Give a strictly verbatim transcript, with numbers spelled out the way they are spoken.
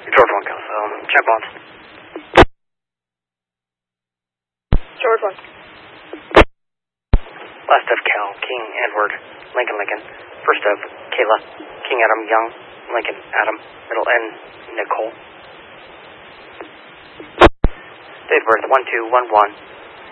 George one, Cal, um, check bonds. George one. Last of Cal, King, Edward, Lincoln, Lincoln. First of Kayla, King, Adam, Young, Lincoln, Adam, middle N, Nicole. Date of birth one two one one.